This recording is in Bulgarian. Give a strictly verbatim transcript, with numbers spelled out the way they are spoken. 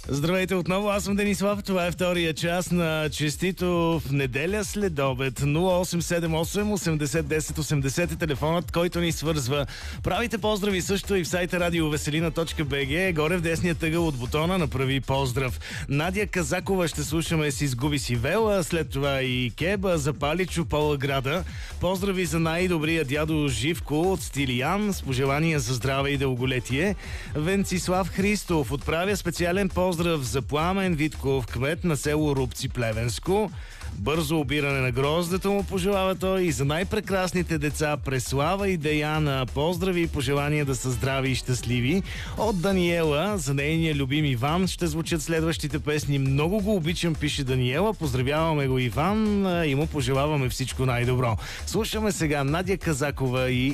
Здравейте отново, аз съм Денислав. Това е втория част на Честито в неделя след обед. нула осем седем осем осемдесет десет осемдесет е телефонът, който ни свързва. Правите поздрави също и в сайта радиовеселина точка би джи. Горе в десния тъгъл от бутона направи поздрав. Надя Казакова ще слушаме с Изгуби си вела, след това и Кеба запали чупала града. Поздрави за най-добрия дядо Живко от Стилиян с пожелания за здраве и дълголетие. Венцислав Христов отправя специален поздрав Поздрав за Пламен Витков, кмет на село Рубци, Плевенско. Бързо обиране на гроздето му пожелава той и за най-прекрасните деца Преслава и Деяна. Поздрави и пожелания да са здрави и щастливи. От Даниела за нейния любим Иван ще звучат следващите песни. Много го обичам, пише Даниела. Поздравяваме го Иван и му пожелаваме всичко най-добро. Слушаме сега Надя Казакова и